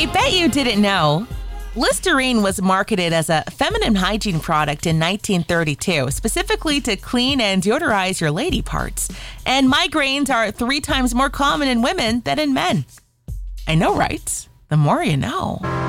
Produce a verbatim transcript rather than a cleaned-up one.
I bet you didn't know. Listerine was marketed as a feminine hygiene product in nineteen thirty-two, specifically to clean and deodorize your lady parts. And migraines are three times more common in women than in men. I know, right? The more you know.